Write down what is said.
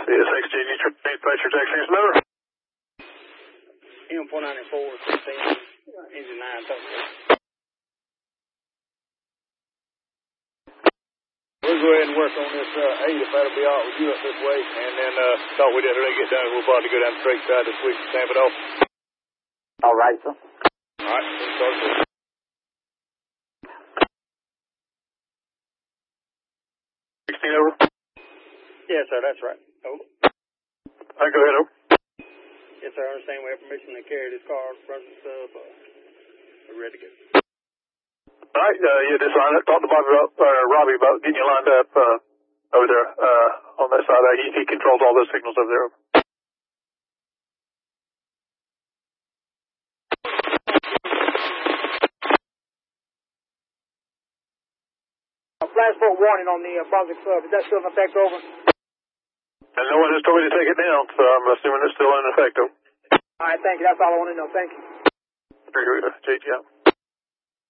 CSXG, Patriot Taxi number. M494, 16, engine 9. We'll go ahead and work on this 8 if that'll be all right with you up this way, and then thought we'd have to get done. We'll probably go down the straight side this week to stamp it off. All right, sir. All right, we'll start this. 16 over. Yes, sir, that's right. Over. All right, go ahead, over. Yes, sir, I understand we have permission to carry this car, front and sub. We're ready to go. All right, yeah, just line up. Talk to Robbie about getting you lined up over there on that side. He controls all those signals over there. Flash bolt warning on the Brunswick sub. Is that still in effect, over? And no one has told me to take it down, so I'm assuming it's still in effect, though. All right, thank you. That's all I want to know. Thank you. Very good. JG out.